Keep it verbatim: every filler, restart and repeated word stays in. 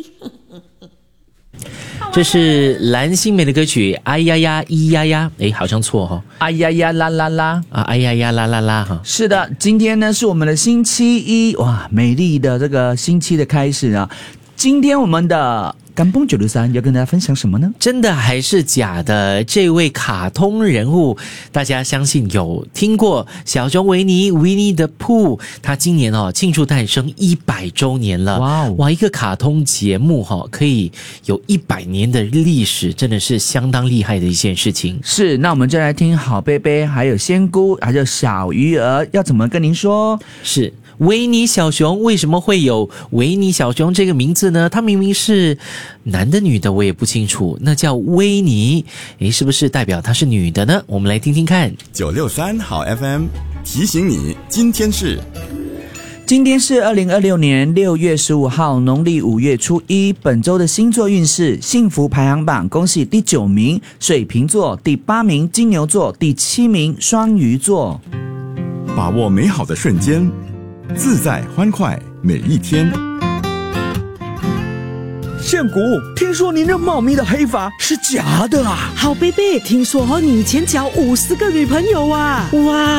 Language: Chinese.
这是蓝心湄的歌曲哎呀呀咿呀呀，诶好像错哦， 哎呀呀啦啦啦啊哎呀呀啦啦啦哈。 是的，今天呢是我们的星期一，哇，美丽的这个星期的开始啊。今天我们的甘蹦九六三要跟大家分享什么呢？ 真的还是假的？这位卡通人物，大家相信有听过小熊维尼 Winnie the Pooh， 他今年哦庆祝诞生一百周年了。 哇哦， 哇，一个卡通节目哈、哦、可以有一百年的历史，真的是相当厉害的一件事情。 是，那我们就来听好贝贝，还有仙姑，还有小鱼儿要怎么跟您说？ 是。维尼小熊为什么会有维尼小熊这个名字呢？他明明是男的女的我也不清楚，那叫维尼，诶，是不是代表她是女的呢？我们来听听看。 九六三好 F M 提醒你，今天是今天是二零二六年六月十五号，农历五月初一。本周的星座运势，幸福排行榜，恭喜第九名水瓶座，第八名金牛座，第七名双鱼座。 把握美好的瞬间，自在欢快每一天。 宪谷，听说您那茂密的黑发是假的啊？ 好贝贝，听说哦，你以前交五十个女朋友啊？哇！